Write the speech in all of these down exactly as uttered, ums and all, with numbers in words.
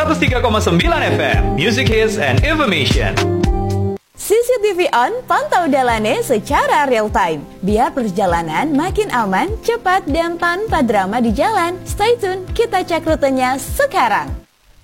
seratus tiga koma sembilan F M, Music Hits and Information. C C T V on, pantau Dalane secara real time. Biar perjalanan makin aman, cepat, dan tanpa drama di jalan. Stay tune, kita cek rutenya sekarang.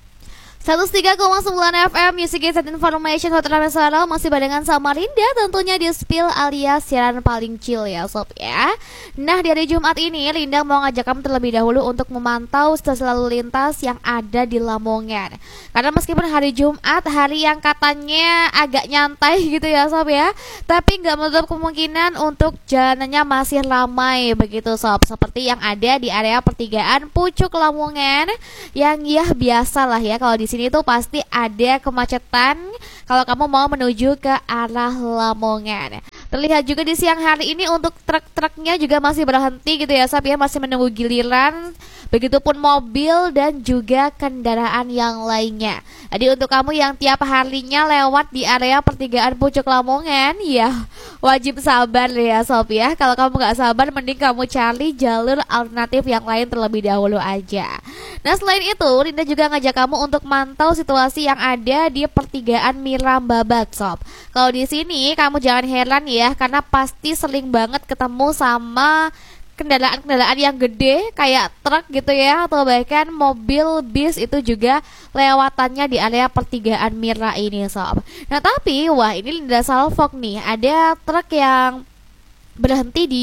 seratus tiga koma sembilan F M Music Hits and Information Hotel Mesaro masih barengan sama Rinda, tentunya di Spill alias siaran paling chill ya sob ya. Nah, di hari Jumat ini Rinda mau ngajak kamu terlebih dahulu untuk memantau stasiun lalu lintas yang ada di Lamongan. Karena meskipun hari Jumat, hari yang katanya agak nyantai gitu ya sob ya, tapi nggak menutup kemungkinan untuk jalanannya masih ramai begitu sob. Seperti yang ada di area pertigaan Pucuk Lamongan, yang ya biasa lah ya, kalau di sini itu pasti ada kemacetan kalau kamu mau menuju ke arah Lamongan. Terlihat juga di siang hari ini untuk truk-truknya juga masih berhenti gitu ya sob ya, masih menunggu giliran. Begitupun mobil dan juga kendaraan yang lainnya. Jadi untuk kamu yang tiap harinya lewat di area pertigaan Pucuk Lamongan, ya wajib sabar ya sob ya. Kalau kamu gak sabar, mending kamu cari jalur alternatif yang lain terlebih dahulu aja. Nah, selain itu Rinda juga ngajak kamu untuk mantau situasi yang ada di pertigaan Mirambabat sob. Kalau di sini kamu jangan heran ya, karena pasti sering banget ketemu sama kendaraan-kendaraan yang gede kayak truk gitu ya, atau bahkan mobil bis itu juga lewatannya di area pertigaan Mira ini sob. Nah tapi wah, ini Linda salvok nih, ada truk yang berhenti di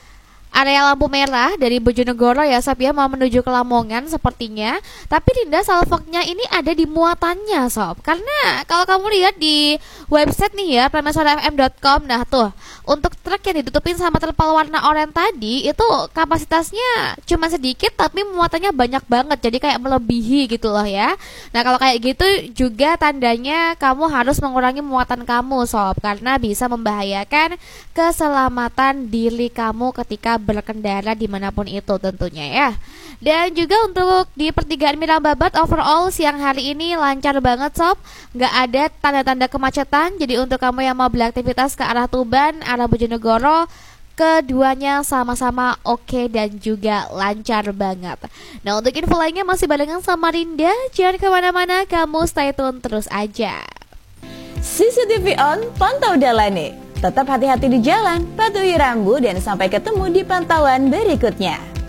area lampu merah dari Bojonegoro ya sob ya, mau menuju ke Lamongan sepertinya. Tapi Linda salvoknya ini ada di muatannya sob, karena kalau kamu lihat di website nih ya, prameswara f m dot com, nah tuh untuk truk yang ditutupin sama terpal warna oranye tadi itu kapasitasnya cuma sedikit tapi muatannya banyak banget, jadi kayak melebihi gitu loh ya. Nah kalau kayak gitu juga tandanya kamu harus mengurangi muatan kamu sob, karena bisa membahayakan keselamatan diri kamu ketika berkendara dimanapun itu tentunya ya. Dan juga untuk di pertigaan Mirambabat overall siang hari ini lancar banget sob, nggak ada tanda-tanda kemacetan. Jadi untuk kamu yang mau beraktivitas ke arah Tuban, arah Bojonegoro, keduanya sama-sama oke okay dan juga lancar banget. Nah untuk info lainnya masih barengan sama Rinda, jangan kemana-mana, kamu stay tune terus aja. C C T V on, pantau Dalane. Tetap hati-hati di jalan, patuhi rambu, dan sampai ketemu di pantauan berikutnya.